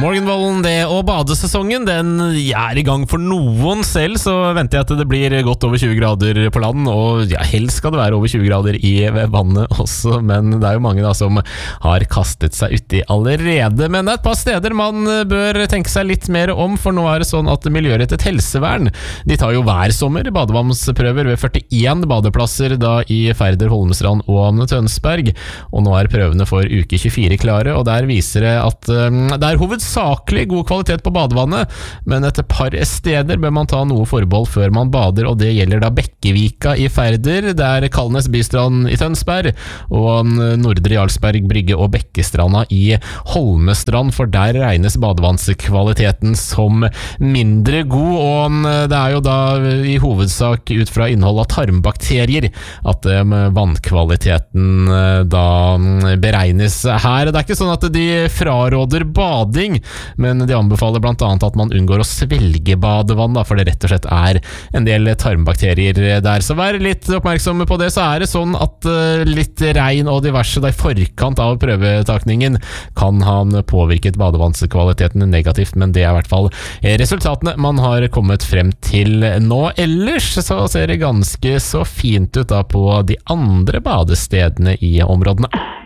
Morgenvolden det, og badesesongen den er I gang for noen. Selv så venter jeg at det blir godt over 20 grader på land, og ja, helst skal det være over 20 grader I vannet også, men det jo mange da som har kastet seg uti allerede. Men det et par steder man bør tenke seg litt mer om, for nå det sånn at Miljørettet helsevern, de tar jo hver sommer badevannsprøver ved 41 badeplasser da I Færder, Holmestrand og Tønsberg, og nå prøvene for uke 24 klare, og der viser det at det hovedsakelig god kvalitet på badevannet, men et par steder bør man ta noe forbehold før man bader, og det gjelder da Bekkevika I Færder, det Kalnes bystrand I Tønsberg, og Nordre Jarlsberg brygge og Bekkestranda I Holmestrand, for der regnes badevannskvaliteten som mindre god, og det jo da I hovedsak ut fra innhold av tarmbakterier at vannkvaliteten da beregnes her. Det ikke sånn at de fraråder bading, men de anbefaler blant annet at man unngår å svelge badevann, da, for det rett og slett en del tarmbakterier der. Så vær litt oppmerksom på det. Så det sånn at litt regn og diverse da I forkant av prøvetakningen kan ha påvirket badevannskvaliteten negativt, men det I hvert fall resultatene man har kommet frem til nå. Ellers så ser det ganske så fint ut da på de andre badestedene I områdene.